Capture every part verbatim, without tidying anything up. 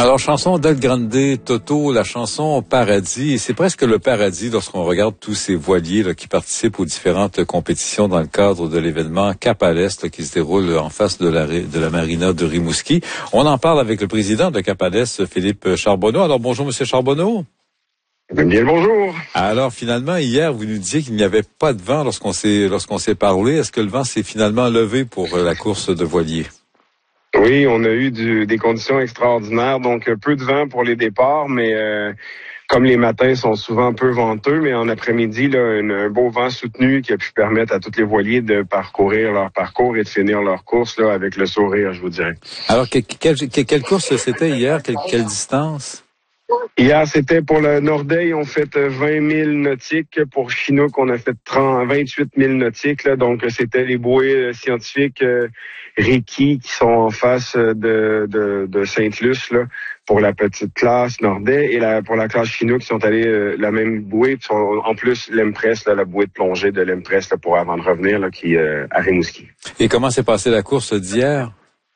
Alors, chanson d'El Grande Toto, la chanson Paradis, et c'est presque le paradis lorsqu'on regarde tous ces voiliers là, qui participent aux différentes compétitions dans le cadre de l'événement Cap à l'Est là, qui se déroule en face de la, de la marina de Rimouski. On en parle avec le président de Cap à l'Est, Philippe Charbonneau. Alors, bonjour, Monsieur Charbonneau. Bien le bonjour. Alors, finalement, hier, vous nous disiez qu'il n'y avait pas de vent lorsqu'on s'est, lorsqu'on s'est parlé. Est-ce que le vent s'est finalement levé pour la course de voilier? Oui, on a eu du, des conditions extraordinaires, donc peu de vent pour les départs, mais euh, comme les matins sont souvent un peu venteux, mais en après-midi, là, un, un beau vent soutenu qui a pu permettre à tous les voiliers de parcourir leur parcours et de finir leur course là avec le sourire, je vous dirais. Alors, que, quelle, quelle course c'était hier? Quelle, quelle distance? Hier, c'était pour le Nordeuil, on fait vingt mille nautiques. Pour Chinook, on a fait trente, vingt-huit mille nautiques. Là. Donc, c'était les bouées scientifiques euh, Ricky qui sont en face de, de, de Sainte-Luce là, pour la petite classe Nordeuil. Et la, pour la classe Chinook, qui sont allés euh, la même bouée. Puis sont, en plus, l'Empress, là, la bouée de plongée de l'Empress là, pour avant de revenir, là, qui euh, à Rimouski. Et comment s'est passée la course d'hier?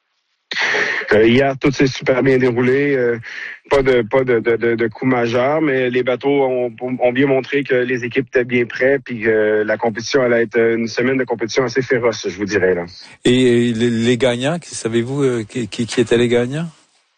Euh, hier, tout s'est super bien déroulé. Euh, pas de pas de, de, de, de coups majeurs, mais les bateaux ont, ont bien montré que les équipes étaient bien prêtes puis que la compétition allait être une semaine de compétition assez féroce, je vous dirais là. Et les, les gagnants, savez-vous euh, qui, qui, qui étaient les gagnants?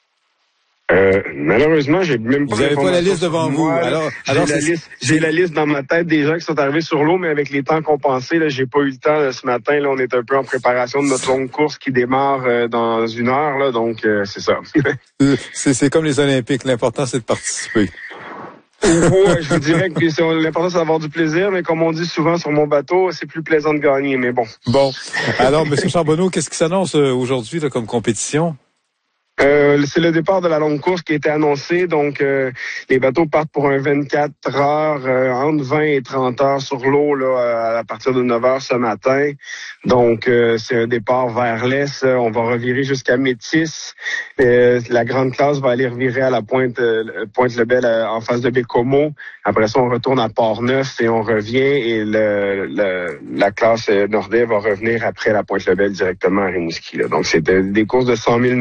Euh, malheureusement, j'ai même pas. Vous n'avez pas la liste devant vous. Moi, alors, j'ai alors la liste, j'ai la liste dans ma tête des gens qui sont arrivés sur l'eau, mais avec les temps compensés, là, j'ai pas eu le temps là, ce matin. Là, on est un peu en préparation de notre longue course qui démarre euh, dans une heure, là, donc euh, c'est ça. c'est, c'est comme les Olympiques. L'important, c'est de participer. Ouais, je vous dirais que c'est, l'important, c'est d'avoir du plaisir, mais comme on dit souvent sur mon bateau, c'est plus plaisant de gagner, mais bon. Bon. Alors, M. Charbonneau, qu'est-ce qui s'annonce euh, aujourd'hui là, comme compétition? Euh, c'est le départ de la longue course qui a été annoncé. Donc, euh, les bateaux partent pour un vingt-quatre heures, euh, entre vingt et trente heures sur l'eau là, à partir de neuf heures ce matin. Donc, euh, c'est un départ vers l'est. On va revirer jusqu'à Métis. Euh, la grande classe va aller revirer à la pointe euh, Pointe-le-Bel euh, en face de Bécomo. Après ça, on retourne à Port-Neuf et on revient. Et le, le, la classe Nordais va revenir après la Pointe-le-Bel directement à Rimouski. Là. Donc, c'est des courses de cent mille